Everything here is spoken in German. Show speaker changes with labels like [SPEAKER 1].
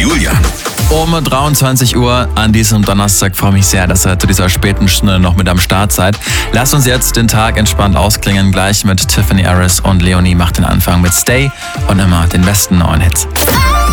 [SPEAKER 1] Julian.
[SPEAKER 2] Um 23 Uhr an diesem Donnerstag freue mich sehr, dass ihr zu dieser späten Stunde noch mit am Start seid. Lasst uns jetzt den Tag entspannt ausklingen. Gleich mit Tiffany Harris und Leonie macht den Anfang mit Stay und immer den besten neuen Hits.